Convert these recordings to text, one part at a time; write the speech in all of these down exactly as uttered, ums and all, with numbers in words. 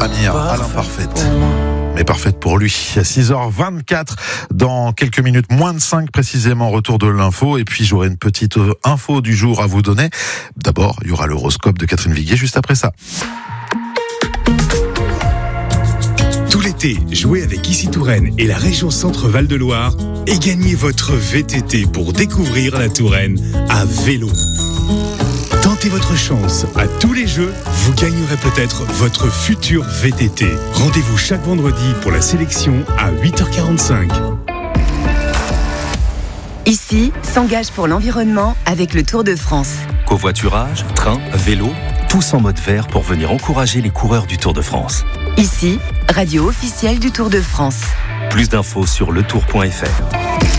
manière à l'imparfaite, mais parfaite pour lui. À six heures vingt-quatre, dans quelques minutes, moins de cinq précisément, retour de l'info. Et puis j'aurai une petite info du jour à vous donner. D'abord, il y aura l'horoscope de Catherine Viguier juste après ça. Tout l'été, jouez avec Ici Touraine et la région Centre-Val de Loire et gagnez votre V T T pour découvrir la Touraine à vélo. Tentez votre chance. À tous les jeux, vous gagnerez peut-être votre futur V T T. Rendez-vous chaque vendredi pour la sélection à huit heures quarante-cinq. Ici, s'engage pour l'environnement avec le Tour de France. Covoiturage, train, vélo, tous en mode vert pour venir encourager les coureurs du Tour de France. Ici, radio officielle du Tour de France. Plus d'infos sur le tour point f r.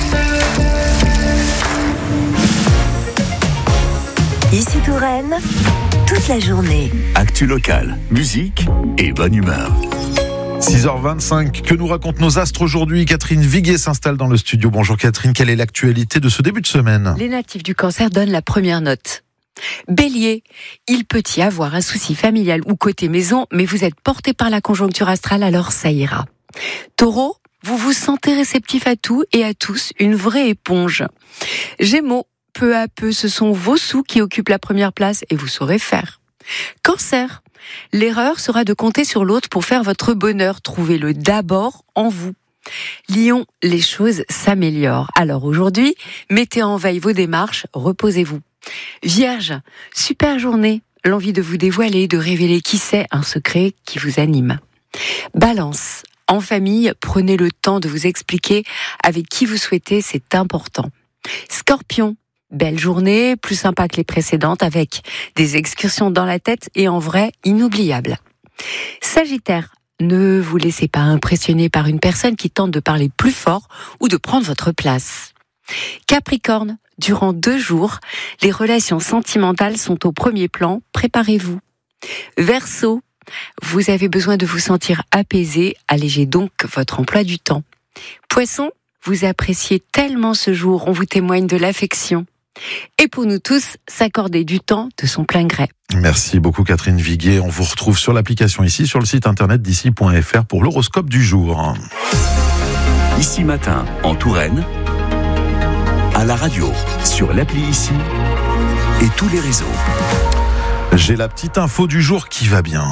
Ici Touraine, toute la journée. Actu locale, musique et bonne humeur. six heures vingt-cinq, que nous racontent nos astres aujourd'hui? Catherine Viguier s'installe dans le studio. Bonjour Catherine, quelle est l'actualité de ce début de semaine? Les natifs du Cancer donnent la première note. Bélier, il peut y avoir un souci familial ou côté maison, mais vous êtes porté par la conjoncture astrale, alors ça ira. Taureau, vous vous sentez réceptif à tout et à tous, une vraie éponge. Gémeaux, peu à peu, ce sont vos sous qui occupent la première place et vous saurez faire. Cancer, l'erreur sera de compter sur l'autre pour faire votre bonheur. Trouvez-le d'abord en vous. Lion, les choses s'améliorent. Alors aujourd'hui, mettez en veille vos démarches, reposez-vous. Vierge, super journée, l'envie de vous dévoiler, de révéler qui c'est, un secret qui vous anime. Balance, en famille, prenez le temps de vous expliquer avec qui vous souhaitez, c'est important. Scorpion, belle journée, plus sympa que les précédentes, avec des excursions dans la tête et en vrai, inoubliables. Sagittaire, ne vous laissez pas impressionner par une personne qui tente de parler plus fort ou de prendre votre place. Capricorne, durant deux jours, les relations sentimentales sont au premier plan, préparez-vous. Verseau, vous avez besoin de vous sentir apaisé, allégez donc votre emploi du temps. Poisson, vous appréciez tellement ce jour, on vous témoigne de l'affection. Et pour nous tous, s'accorder du temps de son plein gré. Merci beaucoup Catherine Viguier. On vous retrouve sur l'application ici, sur le site internet d'ici point f r pour l'horoscope du jour. Ici matin, en Touraine, à la radio, sur l'appli Ici et tous les réseaux. J'ai la petite info du jour qui va bien.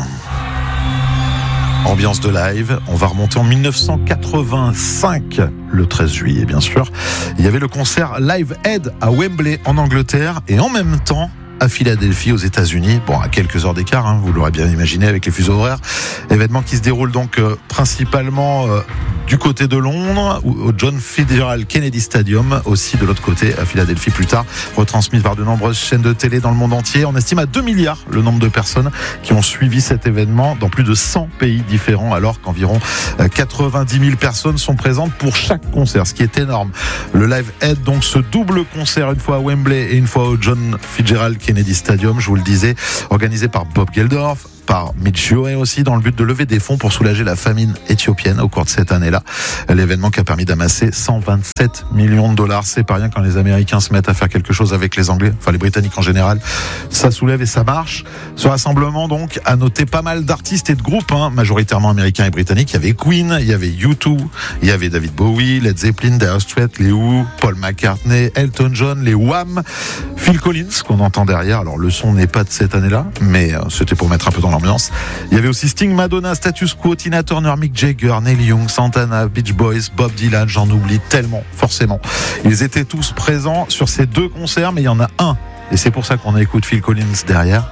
Ambiance de live, on va remonter en dix-neuf cent quatre-vingt-cinq, le treize juillet bien sûr. Il y avait le concert Live Aid à Wembley en Angleterre et en même temps à Philadelphie aux États-Unis. Bon, à quelques heures d'écart, hein, vous l'aurez bien imaginé avec les fuseaux horaires. Événement qui se déroule donc euh, principalement euh, du côté de Londres, au John Fitzgerald Kennedy Stadium, aussi de l'autre côté à Philadelphie plus tard, retransmise par de nombreuses chaînes de télé dans le monde entier. On estime à deux milliards le nombre de personnes qui ont suivi cet événement dans plus de cent pays différents, alors qu'environ quatre-vingt-dix mille personnes sont présentes pour chaque concert, ce qui est énorme. Le Live Aid, donc ce double concert, une fois à Wembley et une fois au John Fitzgerald Kennedy Stadium, je vous le disais, organisé par Bob Geldof, par Mitch Joe aussi, dans le but de lever des fonds pour soulager la famine éthiopienne au cours de cette année-là. L'événement qui a permis d'amasser cent vingt-sept millions de dollars. C'est pas rien quand les Américains se mettent à faire quelque chose avec les Anglais, enfin les Britanniques en général. Ça soulève et ça marche. Ce rassemblement donc a noté pas mal d'artistes et de groupes, hein, majoritairement américains et britanniques. Il y avait Queen, il y avait U deux, il y avait David Bowie, Led Zeppelin, Dire Straits, les Who, Paul McCartney, Elton John, les Wham, Phil Collins qu'on entend derrière. Alors le son n'est pas de cette année-là, mais euh, c'était pour mettre un peu dans l'ambiance. Il y avait aussi Sting, Madonna, Status Quo, Tina Turner, Mick Jagger, Neil Young, Santana, Beach Boys, Bob Dylan, j'en oublie tellement, forcément. Ils étaient tous présents sur ces deux concerts, mais il y en a un, et c'est pour ça qu'on écoute Phil Collins derrière.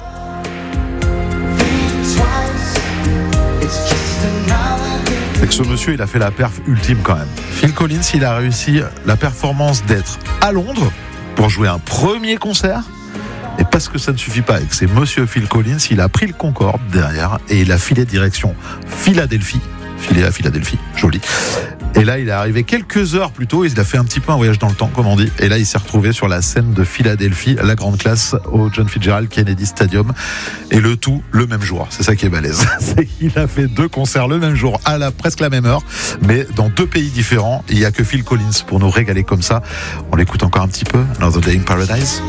C'est que ce monsieur, il a fait la perf ultime quand même. Phil Collins, il a réussi la performance d'être à Londres pour jouer un premier concert. Et parce que ça ne suffit pas, et que c'est monsieur Phil Collins, il a pris le Concorde derrière et il a filé direction Philadelphie. Filé à Philadelphie, joli. Et là, il est arrivé quelques heures plus tôt, il a fait un petit peu un voyage dans le temps, comme on dit. Et là, il s'est retrouvé sur la scène de Philadelphie, la grande classe, au John Fitzgerald Kennedy Stadium. Et le tout, le même jour. C'est ça qui est balèze. C'est qu'il a fait deux concerts le même jour, à la, presque la même heure, mais dans deux pays différents. Il n'y a que Phil Collins pour nous régaler comme ça. On l'écoute encore un petit peu. Another Day in Paradise.